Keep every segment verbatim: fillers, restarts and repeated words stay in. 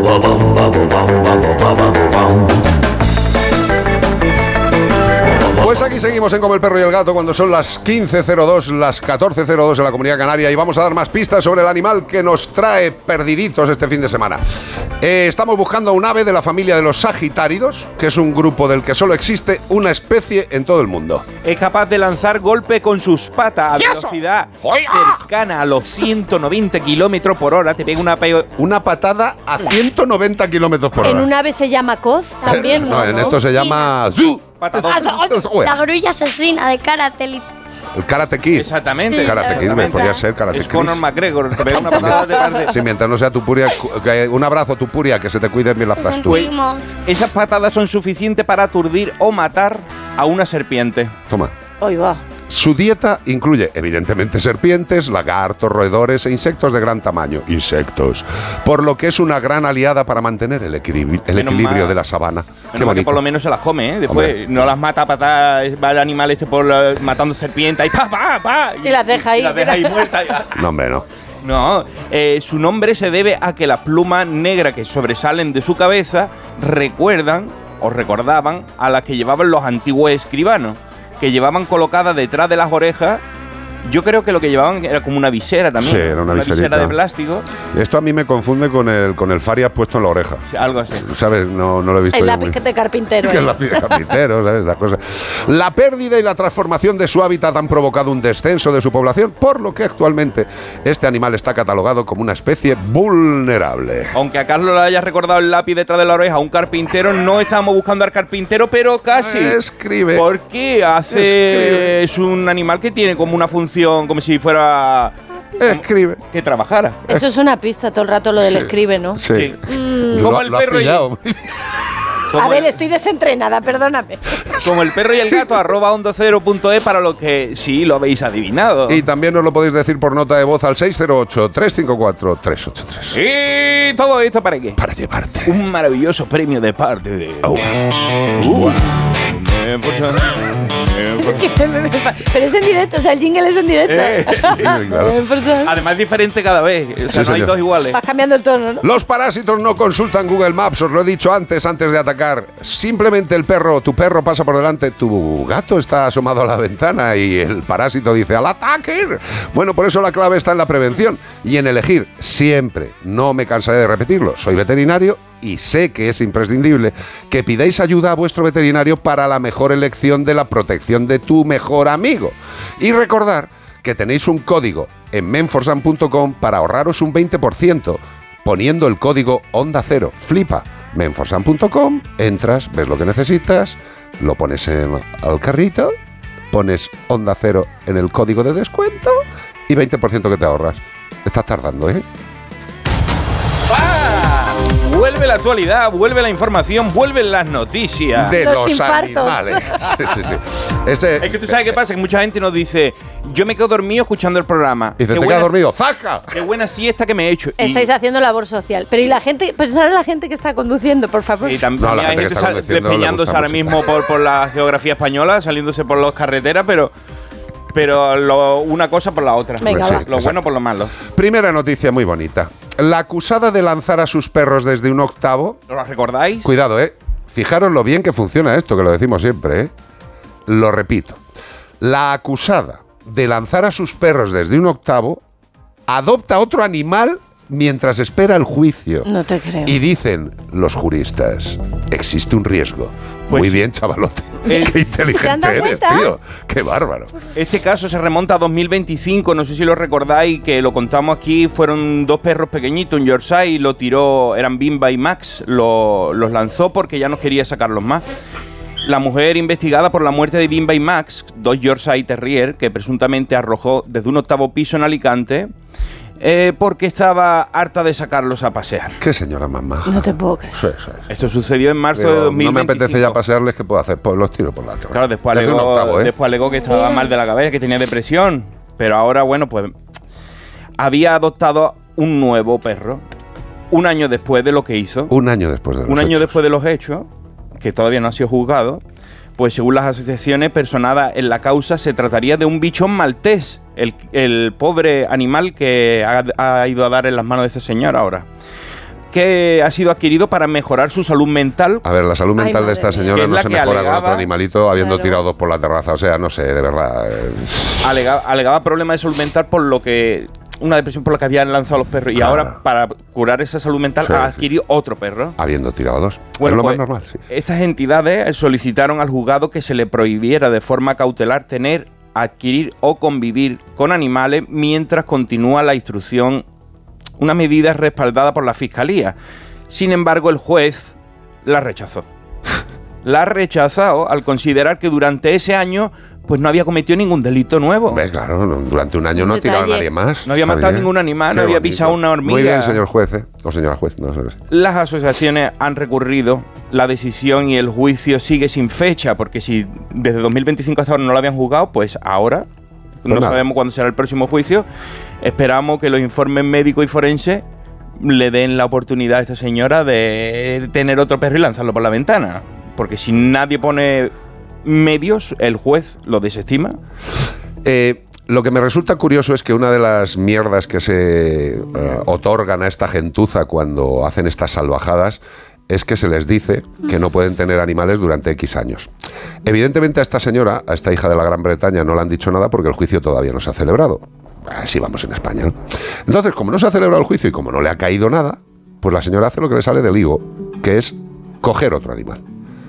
Pues aquí seguimos en Como el Perro y el Gato cuando son las quince cero dos, las catorce cero dos en la Comunidad Canaria, y vamos a dar más pistas sobre el animal que nos trae perdiditos este fin de semana. Eh, estamos buscando a un ave de la familia de los sagitáridos, que es un grupo del que solo existe una especie en todo el mundo. Es capaz de lanzar golpe con sus patas a velocidad cercana a los ciento noventa kilómetros por hora. Te pega una, pe- una patada a ciento noventa kilómetros por hora. En un ave se llama coz también, ¿no? No, en esto se llama zoo. La grulla asesina de Karate. El Karate Kid. Exactamente. El Karate Kid, me podría ser Karate Kid. Es Conor McGregor, te pega una patada de tarde. Sí, mientras no sea Tupuria, que, un abrazo Tupuria, que se te cuide bien la frastura. Esas patadas son suficientes para aturdir o matar a una serpiente. Toma. Hoy va. Su dieta incluye, evidentemente, serpientes, lagartos, roedores e insectos de gran tamaño. Insectos. Por lo que es una gran aliada para mantener el, equilibrio, el equilibrio mal, de la sabana. Qué bonito. Que por lo menos se las come, ¿eh? Después Hombre. no las mata a patadas, va el animal este por uh, matando serpientes y pa, pa, pa. Y, y las deja ahí. Y las deja ahí muertas ya. No, hombre, no. No, eh, su nombre se debe a que las plumas negras que sobresalen de su cabeza recuerdan o recordaban a las que llevaban los antiguos escribanos, que llevaban colocadas detrás de las orejas. Yo creo que lo que llevaban era como una visera también. Sí, era una, una visera de plástico. Esto a mí me confunde con el con el Farias puesto en la oreja. Sí, algo así. ¿Sabes? No, no lo he visto. El lápiz muy... de carpintero. El lápiz de carpintero, ¿sabes? La cosa. La pérdida y la transformación de su hábitat han provocado un descenso de su población, por lo que actualmente este animal está catalogado como una especie vulnerable. Aunque a Carlos le haya recordado el lápiz detrás de la oreja a un carpintero, no estábamos buscando al carpintero, pero casi. Escribe. Porque hace Escribe. Es un animal que tiene como una función como si fuera escribe que trabajara. Eso es una pista todo el rato lo del sí, escribe, ¿no? Sí. sí. Mm. Como el perro y a ver, el... estoy desentrenada, perdóname. Como el perro y el gato, arroba onda cero punto e para lo que sí lo habéis adivinado. Y también nos lo podéis decir por nota de voz al seis cero ocho, tres cinco cuatro, tres ocho tres. ¿Y todo esto para qué? Para llevarte un maravilloso premio de parte de... Oh. Uh. Pero es en directo, o sea, el jingle es en directo. Eh, sí, sí, claro. Además es diferente cada vez, o sea, sí, no hay dos iguales. Vas cambiando el tono, ¿no? Los parásitos no consultan Google Maps, os lo he dicho antes, antes de atacar. Simplemente el perro, tu perro pasa por delante, tu gato está asomado a la ventana y el parásito dice ¡al ataque! Bueno, por eso la clave está en la prevención y en elegir siempre, no me cansaré de repetirlo, soy veterinario y sé que es imprescindible que pidáis ayuda a vuestro veterinario para la mejor elección de la protección de tu mejor amigo. Y recordar que tenéis un código en menforsan punto com para ahorraros un veinte por ciento poniendo el código Onda Cero. Flipa. menforsan punto com, entras, ves lo que necesitas, lo pones en, al carrito, pones Onda Cero en el código de descuento y veinte por ciento que te ahorras. Estás tardando, ¿eh? Vuelve la actualidad, vuelve la información, vuelven las noticias. De los, los infartos. animales. Sí, sí, sí. Ese, es que tú sabes qué pasa, que mucha gente nos dice, yo me quedo dormido escuchando el programa. Y dice, te quedas dormido, ¡zaca! Qué buena siesta que me he hecho. Estáis y... haciendo labor social. Pero y la gente, pensad en la gente que está conduciendo, por favor. Y también no, la hay gente, gente sal, despeñándose ahora mismo por, por la geografía española, saliéndose por las carreteras, pero... Pero lo, una cosa por la otra. Venga, sí, va. Lo exacto. Bueno por lo malo. Primera noticia muy bonita. La acusada de lanzar a sus perros desde un octavo... ¿Lo recordáis? Cuidado, ¿eh? Fijaros lo bien que funciona esto, que lo decimos siempre, ¿eh? Lo repito. La acusada de lanzar a sus perros desde un octavo adopta otro animal mientras espera el juicio. No te creo. Y dicen los juristas, existe un riesgo. Pues muy sí. bien, chavalote. Eh, Qué inteligente eres, cuenta? tío. Qué bárbaro. Este caso se remonta a dos mil veinticinco, no sé si lo recordáis, que lo contamos aquí, fueron dos perros pequeñitos, un Yorkshire, lo tiró, eran Bimba y Max, lo, los lanzó porque ya no quería sacarlos más. La mujer investigada por la muerte de Bimba y Max, dos Yorkshire Terrier, que presuntamente arrojó desde un octavo piso en Alicante, Eh, porque estaba harta de sacarlos a pasear. Qué señora más maja. No te puedo creer. Sí, sí, sí. Esto sucedió en marzo Digo, de dos mil veinticinco. No me apetece ya pasearles, ¿qué puedo hacer? Pues los tiro por la otra. Claro, después alegó, octavo, ¿eh? después alegó que estaba mal de la cabeza, que tenía depresión. Pero ahora, bueno, pues había adoptado un nuevo perro un año después de lo que hizo. Un año después de los Un año hechos. después de los hechos, que todavía no ha sido juzgado. Pues según las asociaciones personadas en la causa, se trataría de un bichón maltés, el, el pobre animal que ha, ha ido a dar en las manos de ese señor ahora. que ha sido adquirido para mejorar su salud mental. A ver, la salud mental Ay, de esta madre señora mía. no se Es la que mejora alegaba, con otro animalito habiendo claro. tirado dos por la terraza. O sea, no sé, de verdad. eh. Alega, alegaba problemas de salud mental por lo que... una depresión por la que habían lanzado los perros. Y Claro. ahora, para curar esa salud mental, Sí, ha sí. adquirido otro perro. Habiendo tirado dos. Bueno, es lo pues, más normal, sí. Estas entidades solicitaron al juzgado que se le prohibiera de forma cautelar tener, adquirir o convivir con animales mientras continúa la instrucción, una medida respaldada por la Fiscalía. Sin embargo, el juez la rechazó. La ha rechazado al considerar que durante ese año pues no había cometido ningún delito nuevo. Hombre, claro, no, durante un año no ha Detalle. tirado a nadie más. No había Está matado bien. ningún animal, no Qué había bonito. pisado una hormiga. Muy bien, señor juez, ¿eh? O señora juez, no sé. Las asociaciones han recurrido, la decisión y el juicio sigue sin fecha, porque si desde dos mil veinticinco hasta ahora no lo habían juzgado, pues ahora no nada. sabemos cuándo será el próximo juicio. Esperamos que los informes médicos y forenses le den la oportunidad a esta señora de tener otro perro y lanzarlo por la ventana. Porque si nadie pone medios, el juez lo desestima. Eh, lo que me resulta curioso es que una de las mierdas que se eh, otorgan a esta gentuza cuando hacen estas salvajadas es que se les dice que no pueden tener animales durante X años. Evidentemente a esta señora, a esta hija de la Gran Bretaña, no le han dicho nada porque el juicio todavía no se ha celebrado. Así vamos en España, ¿no? Entonces, como no se ha celebrado el juicio y como no le ha caído nada, pues la señora hace lo que le sale del higo, que es coger otro animal.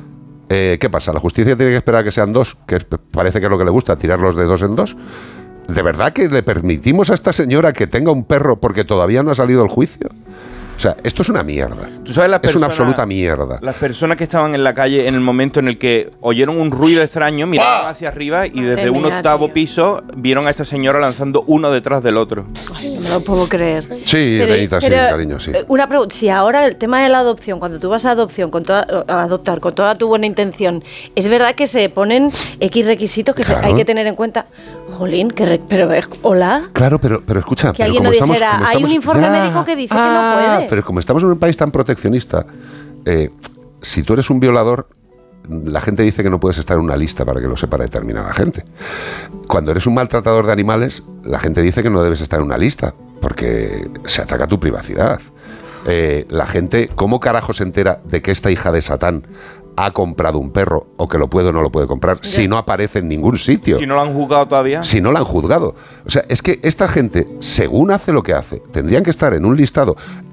Eh, ¿Qué pasa? ¿La justicia tiene que esperar a que sean dos? Que parece que es lo que le gusta, tirarlos de dos en dos. ¿De verdad que le permitimos a esta señora que tenga un perro porque todavía no ha salido el juicio? O sea, esto es una mierda. ¿Tú sabes las Es una personas- absoluta mierda. Las personas que estaban en la calle en el momento en el que oyeron un ruido extraño, miraron hacia arriba y Madre desde un mía, octavo tío. piso vieron a esta señora lanzando uno detrás del otro. Ay, no me lo puedo creer. Sí, Renita, sí, pero, cariño, sí. eh, Una pregunta, si ahora el tema de la adopción, cuando tú vas a adopción con toda, a adoptar con toda tu buena intención, es verdad que se ponen X requisitos que se- Claro. hay que tener en cuenta. Jolín, que re- pero es- hola. Claro, pero, pero escucha. Que pero alguien como no estamos- dijera, como hay un estamos- informe médico que dice que no Ah, puede. Pero como estamos en un país tan proteccionista, eh, si tú eres un violador, la gente dice que no puedes estar en una lista para que lo sepa determinada gente. Cuando eres un maltratador de animales, la gente dice que no debes estar en una lista, porque se ataca tu privacidad. Eh, la gente, ¿cómo carajo se entera de que esta hija de Satán ha comprado un perro o que lo puede o no lo puede comprar si no aparece en ningún sitio? Si no lo han juzgado todavía. Si no la han juzgado. O sea, es que esta gente, según hace lo que hace, tendrían que estar en un listado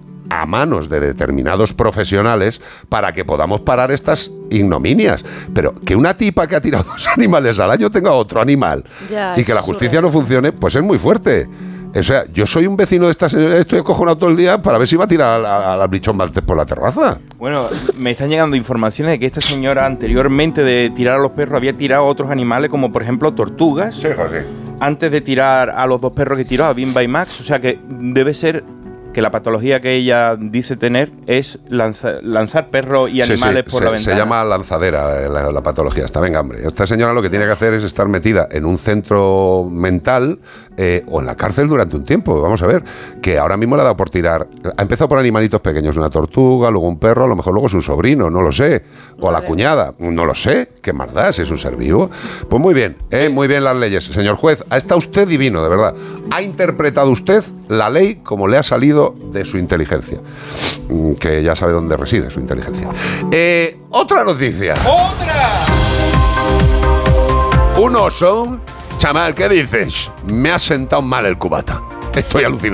a manos de determinados profesionales para que podamos parar estas ignominias. Pero que una tipa que ha tirado dos animales al año tenga otro animal Ya, y es que la justicia surreal. no funcione, pues es muy fuerte. O sea, yo soy un vecino de esta señora, estoy acojonado todo el día para ver si va a tirar al, al, al bichón maltés por la terraza. Bueno, me están llegando informaciones de que esta señora anteriormente de tirar a los perros había tirado a otros animales como por ejemplo tortugas. Sí, José. Antes de tirar a los dos perros que tiró, a Bimba y Max. O sea que debe ser que la patología que ella dice tener es lanza- lanzar perros y Sí, animales sí, por se, la ventana. se llama lanzadera eh, la, la patología esta. Venga, hombre. Esta señora lo que tiene que hacer es estar metida en un centro mental eh, o en la cárcel durante un tiempo. Vamos a ver. Que ahora mismo le ha dado por tirar. Ha empezado por animalitos pequeños. Una tortuga, luego un perro, a lo mejor luego es un sobrino, no lo sé. O a la Vale. cuñada, no lo sé. ¿Qué más da si es un ser vivo? Pues muy bien, eh, muy bien las leyes. Señor juez, ha estado usted divino, de verdad. Ha interpretado usted la ley como le ha salido de su inteligencia. Mm, Que ya sabe dónde reside su inteligencia. Eh, otra noticia. ¡Otra! Un oso. Chaval, ¿qué dices? Me ha sentado mal el cubata. Estoy alucinado.